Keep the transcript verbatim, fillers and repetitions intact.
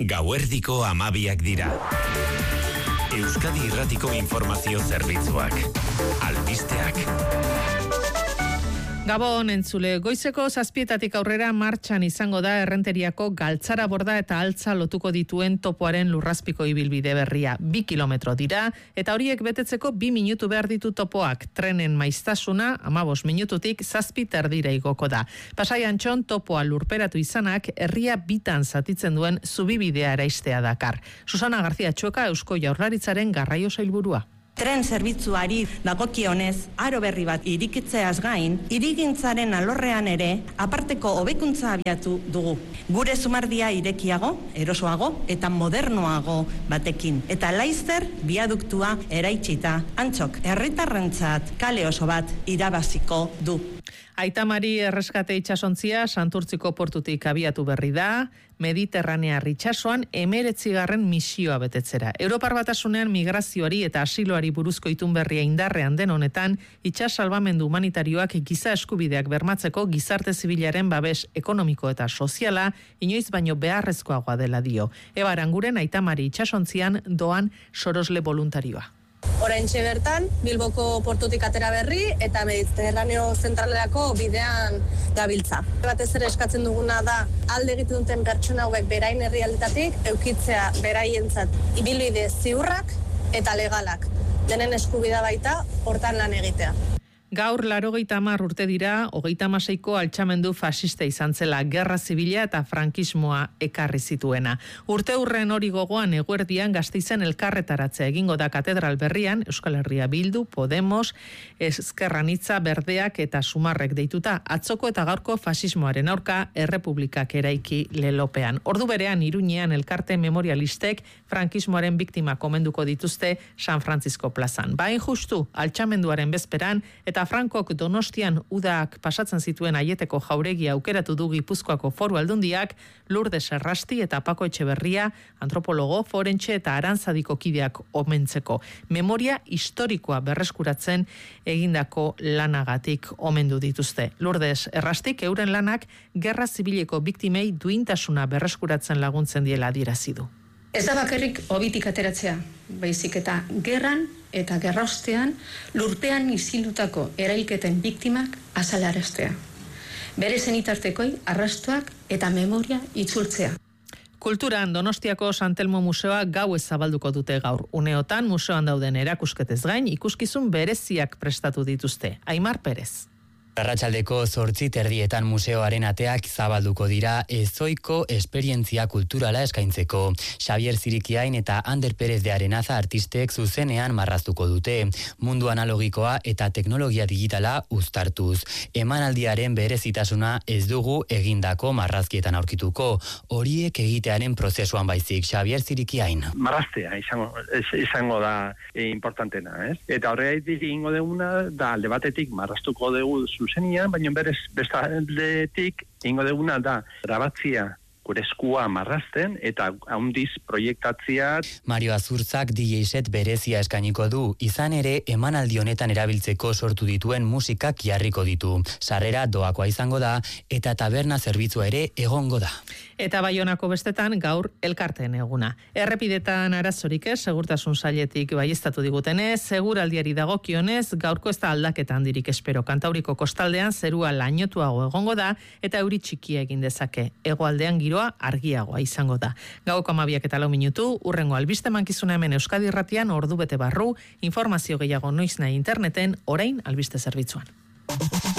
Gauerdiko hamabiak dira. Euskadi Irratiko Informazio Zerbitzuak. Albisteak. Gabon entzule, goizeko zazpietatik aurrera martxan izango da Errenteriako Galtzara Borda eta Altza lotuko dituen topoaren lurrazpiko ibilbide berria. Bi kilometro dira, eta horiek betetzeko bi minutu behar ditu topoak. Trenen maiztasuna, amabos minututik zazpi terdira igoko da. Pasai Antxon topoa lurperatu izanak, herria bitan zatitzen duen zubibidea eraistea dakar. Susana García Txoka, Eusko Jaurlaritzaren garraio sailburua. Tren zerbitzuari dagokionez, aro berri bat irikitzeaz gain, hirigintzaren alorrean ere, aparteko hobekuntza abiatu dugu. Gure zumardia irekiago, erosoago eta modernoago batekin. Eta laizzer biaduktua eraitsita, Antxok herritarrentzat kale oso bat irabaziko du. Aitamari erreskate itsasontzia Santurtziko portutik abiatu berri da, Mediterranear itsasoan emeretzigarren misioa betetzera. Europar Batasunean migrazioari eta asiloari buruzko itun berria indarrean den honetan, itsas salbamendu humanitarioak giza eskubideak bermatzeko gizarte zibilaren babes ekonomiko eta soziala inoiz baino beharrezkoagoa dela dio. Eba Aranguren Aitamari itsasontzian doan sorosle voluntarioa. Oraintxe bertan, Bilboko portutik atera berri eta Mediterraneo zentralerako bidean gabiltza. Batez ere eskatzen duguna da alde egiten duten pertsona hauek berain herrialdetatik eukitzea beraientzat ibilbide ziurrak eta legalak. Denen eskubidea baita hortan lan egitea. Gaur laurogeita hamar urte dira, hogeita hamaseiko altxamendu fasista izan zela, gerra zibila eta frankismoa ekarri zituena. Urte hurren hori gogoan eguerdian Gasteizen elkarretaratzea egingo da katedral berrian, Euskal Herria Bildu, Podemos, Ezker Anitza, Berdeak eta Sumarrek deituta, atzoko eta gaurko fasismoaren aurka errepublikak eraiki lelopean. Ordu berean Iruñean elkarte memorialistek frankismoaren biktima komenduko dituzte San Francisco plazan. Bain justu, altxamenduaren bezperan eta Frankok Donostian udak pasatzen zituen aieteko jauregia aukeratu du Gipuzkoako Foru Aldundiak, Lourdes Errasti eta Pako Etxeberria, antropologo, forentxe eta arantzadiko kideak omentzeko. Memoria historikoa berreskuratzen egindako lanagatik omendu dituzte. Lourdes Errastik euren lanak gerra zibileko biktimei duintasuna berreskuratzen laguntzen diela adierazi du. Ez da bakarrik hobitik ateratzea, baizik eta gerran eta gerraostean lurpean izildutako erailketen biktimak azalaraztea. Bere zenitartekoi arrastuak eta memoria itzultzea. Kulturan Donostiako Santelmo Museoa gauez zabalduko dute gaur. Uneotan museoan dauden erakusketez gain ikuskizun bereziak prestatu dituzte. Aimar Perez. Arratsaldeko zortzi terdietan museoaren ateak zabalduko dira ezoiko esperientzia kulturala eskaintzeko. Xavier Zirikiain eta Ander Perez de Arenaza artistek zuzenean marraztuko dute. Mundu analogikoa eta teknologia digitala uztartuz. Emanaldiaren berezitasuna ez dugu egindako marrazkietan aurkituko. Horiek egitearen prozesuan baizik, Xavier Zirikiain. Marraztea izango, izango da e, importantena, ez? Eta horregaitik egingo deguna da alde batetik marraztuko dugu zuzenian, baina berez bestaldetik egingo duguna da grabatzia gure eskua marrazten eta handiz proiektatzea. Mario Azurtzak D J set berezia eskainiko du, izan ere emanaldi honetan erabiltzeko sortu dituen musikak jarriko ditu. Sarrera doakoa izango da eta taberna zerbitzua ere egongo da. Eta Baionako bestetan gaur elkarteen eguna. Errepidetan arazorik ez, segurtasun sailetik baieztatu digutenez, seguraldiari dagokionez, gaurko ez da aldaketa handirik espero. Kantauriko kostaldean zerua lainotuago egongo da eta euri txikia egin dezake. Hegoaldean giroa argiagoa izango da. Gauko hamabiak eta lau minutu, urrengo albiste mankizuna hemen Euskadi Irratian ordu bete barru, informazio gehiago noiz nahi interneten, orain albiste zerbitzuan.